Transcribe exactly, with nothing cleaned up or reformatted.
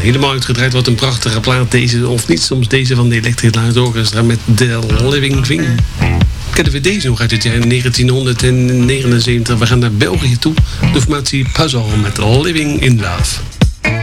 helemaal uitgedraaid. Wat een prachtige plaat deze, of niet soms deze van de Electric Light Orchestra met The Living Thing. Kennen we deze nog uit het jaar negentienhonderdnegenenzeventig. We gaan naar België toe. De formatie Puzzle met Living in Love.